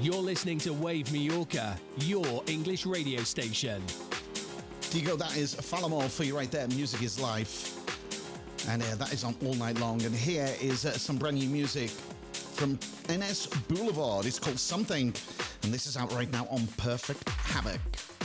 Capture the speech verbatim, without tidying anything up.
You're listening to Wave Mallorca, your English radio station. Diego, that is Falamol for you right there. Music is life. And uh, that is on all night long. And here is uh, some brand new music from N S Boulevard. It's called Something. And this is out right now on Perfect Havoc.